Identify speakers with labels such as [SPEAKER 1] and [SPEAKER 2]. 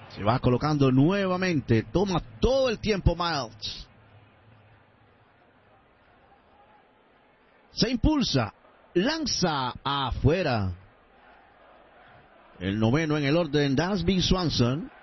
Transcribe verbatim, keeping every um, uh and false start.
[SPEAKER 1] Se va colocando nuevamente. Toma todo el tiempo Miles. Se impulsa. Lanza afuera. El noveno en el orden, Dansby Swanson.